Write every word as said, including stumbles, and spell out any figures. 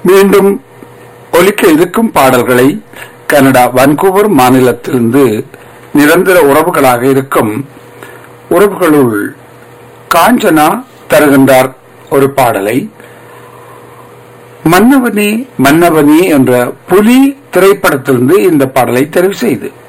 மீண்டும் ஒலிக்க இருக்கும் பாடல்களை கனடா வான்கூவர் மாநிலத்திலிருந்து நிரந்தர உறவுகளாக இருக்கும் உறவுகளுள் காஞ்சனா தருகின்றார் ஒரு பாடலை. மன்னவனே மன்னவனே என்ற புலி திரைப்படத்திலிருந்து இந்த பாடலை தெரிவு செய்து